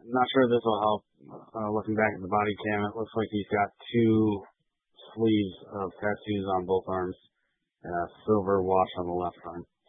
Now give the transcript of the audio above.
Not sure if this will help. Looking back at the body cam, it looks like he's got two sleeves of tattoos on both arms, and a silver watch on the left arm.